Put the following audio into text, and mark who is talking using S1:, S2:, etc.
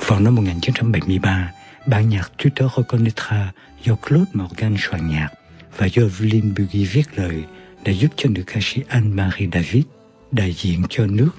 S1: Vào năm 1973, bản nhạc Tu te reconnaîtras do Claude Morgan soạn nhạc và do Evelyn Buggy viết lời đã giúp cho nữ ca sĩ Anne-Marie David đại diện cho nước